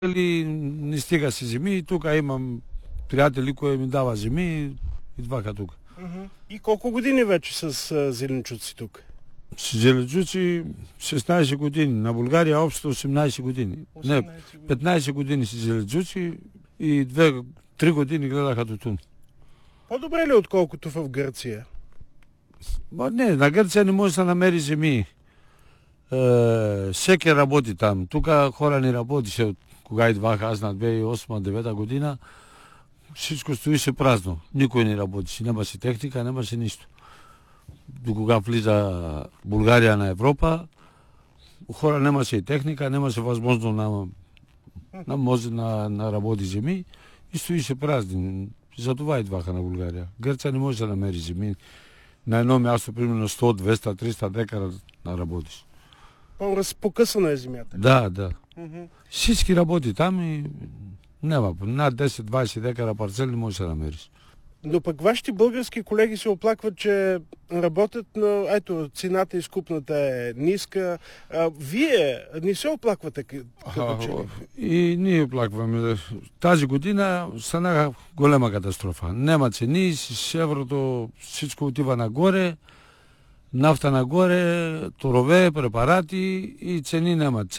Или не стига си земи, тук имам приятели, които ми дава земи, идваха тук. И колко години вече с зеленчуци тук? С зеленчуци 16 години, на България общо 18 години. 18 Не, 15 години с зеленчуци и 2-3 години гледаха тютюн. По-добре ли отколкото в Гърция? Не, на Гърция не може да намери земи. Всеки работи там. Тук хора не работише от кога идваха аз на 2008-2009 година. Всичко стоише празно. Никой не работише. Нямаше техника, нямаше нищо. До кога влиза България на Европа, хора нямаше и техника, нямаше възможност на работи земи и стоише празни. Затова идваха на България. Гърция не може да намери земи. На едно място, примерно 100, 200, 300 декара да работиш. По-разпокъсана е земята. Да. Всички работи там и няма. Над 10-20 декара парцел не можеш да намериш. Но пък вашите български колеги се оплакват, че работят, но ето, цената изкупната е ниска. Вие не се оплаквате като че ли? И ние оплакваме. Тази година стана голема катастрофа. Нема цени, с еврото всичко отива нагоре, нафта нагоре, торове, препарати и цени нема.